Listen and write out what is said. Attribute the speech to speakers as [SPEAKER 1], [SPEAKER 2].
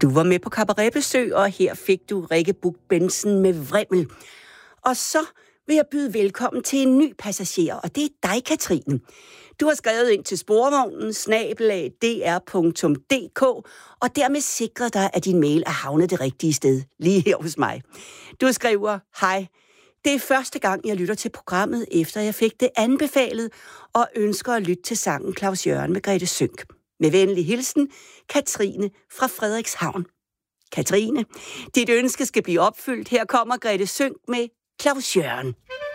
[SPEAKER 1] Du var med på Cabaretbesøg, og her fik du Rikke Buch-Bentzen med Vrimmel. Og så vil jeg byde velkommen til en ny passager, og det er dig, Katrine. Du har skrevet ind til sporvognen @dr.dk, og dermed sikret dig, at din mail er havnet det rigtige sted, lige her hos mig. Du skriver: Hej, det er første gang, jeg lytter til programmet, efter jeg fik det anbefalet, og ønsker at lytte til sangen Claus Jørgen med Grethe Sønck. Med venlig hilsen, Katrine fra Frederikshavn. Katrine, dit ønske skal blive opfyldt. Her kommer Grethe Sønck med Claus Jørgen.